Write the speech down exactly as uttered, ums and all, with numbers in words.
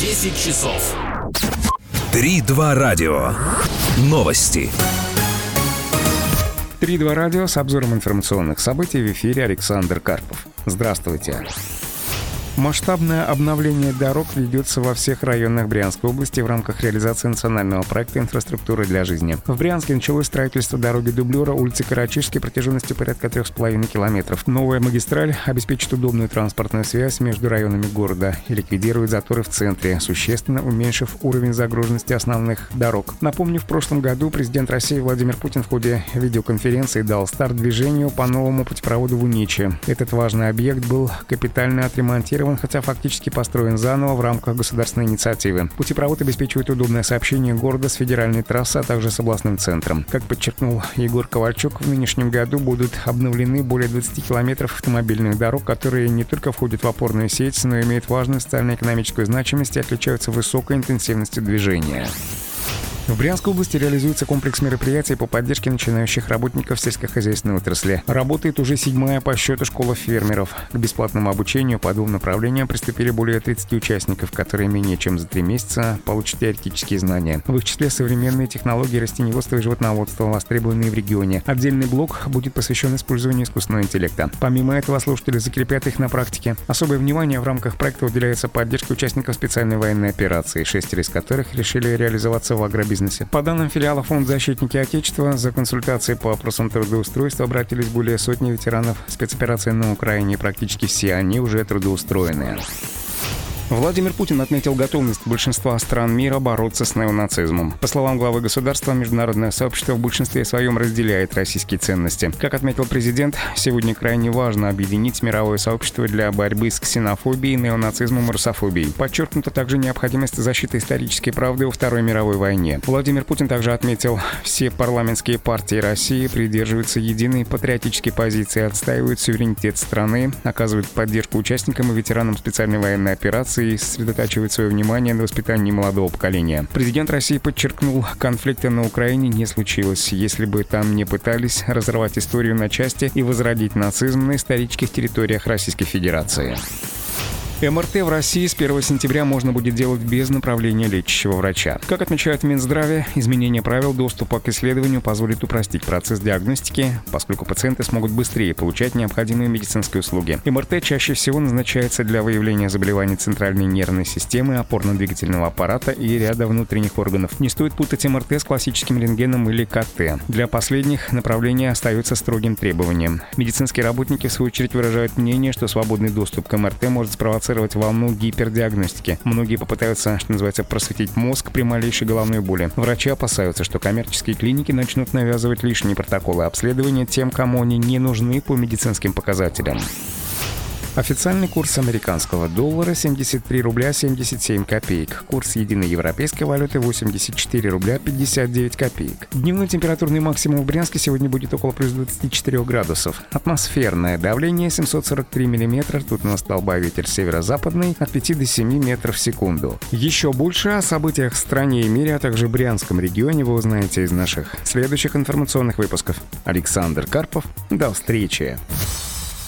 десять часов. Три-два радио. Новости. Три-два радио с обзором информационных событий. В эфире Александр Карпов. Здравствуйте. Масштабное обновление дорог ведется во всех районах Брянской области в рамках реализации национального проекта «Инфраструктура для жизни». В Брянске началось строительство дороги дублера улицы Карачишской протяженностью порядка трех с половиной километров. Новая магистраль обеспечит удобную транспортную связь между районами города и ликвидирует заторы в центре, существенно уменьшив уровень загруженности основных дорог. Напомню, в прошлом году президент России Владимир Путин в ходе видеоконференции дал старт движению по новому путепроводу в Униче. Этот важный объект был капитально отремонтирован, хотя фактически построен заново в рамках государственной инициативы. Путепровод обеспечивает удобное сообщение города с федеральной трассой, а также с областным центром. Как подчеркнул Егор Ковальчук, в нынешнем году будут обновлены более двадцати километров автомобильных дорог, которые не только входят в опорную сеть, но и имеют важную социально-экономическую значимость и отличаются высокой интенсивностью движения. В Брянской области реализуется комплекс мероприятий по поддержке начинающих работников сельскохозяйственной отрасли. Работает уже седьмая по счету школа фермеров. К бесплатному обучению по двум направлениям приступили более тридцати участников, которые менее чем за три месяца получат теоретические знания. В их числе современные технологии растениеводства и животноводства, востребованные в регионе. Отдельный блок будет посвящен использованию искусственного интеллекта. Помимо этого, слушатели закрепят их на практике. Особое внимание в рамках проекта уделяется поддержке участников специальной военной операции, шестеро из которых решили реализоваться в агробизнесе. По данным филиала Фонд защитники Отечества, за консультацией по вопросам трудоустройства обратились более сотни ветеранов спецоперации на Украине, и практически все они уже трудоустроены. Владимир Путин отметил готовность большинства стран мира бороться с неонацизмом. По словам главы государства, международное сообщество в большинстве своем разделяет российские ценности. Как отметил президент, сегодня крайне важно объединить мировое сообщество для борьбы с ксенофобией, неонацизмом и русофобией. Подчеркнута также необходимость защиты исторической правды во Второй мировой войне. Владимир Путин также отметил, все парламентские партии России придерживаются единой патриотической позиции, отстаивают суверенитет страны, оказывают поддержку участникам и ветеранам специальной военной операции и сосредотачивает свое внимание на воспитании молодого поколения. Президент России подчеркнул, конфликта на Украине не случилось. Если бы там не пытались разорвать историю на части и возродить нацизм на исторических территориях Российской Федерации. эм эр тэ в России с первого сентября можно будет делать без направления лечащего врача. Как отмечают в Минздраве, изменение правил доступа к исследованию позволит упростить процесс диагностики, поскольку пациенты смогут быстрее получать необходимые медицинские услуги. эм эр тэ чаще всего назначается для выявления заболеваний центральной нервной системы, опорно-двигательного аппарата и ряда внутренних органов. Не стоит путать эм эр тэ с классическим рентгеном или ка тэ. Для последних направление остается строгим требованием. Медицинские работники, в свою очередь, выражают мнение, что свободный доступ к эм эр тэ может спровоцировать волну гипердиагностики. Многие попытаются, что называется, просветить мозг при малейшей головной боли. Врачи опасаются, что коммерческие клиники начнут навязывать лишние протоколы обследования тем, кому они не нужны по медицинским показателям. Официальный курс американского доллара семьдесят три рубля семьдесят семь копеек. Курс единой европейской валюты восемьдесят четыре рубля пятьдесят девять копеек. Дневной температурный максимум в Брянске сегодня будет около плюс двадцати четырёх градусов. Атмосферное давление семьсот сорок три миллиметра. Тут настал ветер северо-западный от пяти до семи метров в секунду. Еще больше о событиях в стране и мире, а также в Брянском регионе вы узнаете из наших следующих информационных выпусков. Александр Карпов. До встречи.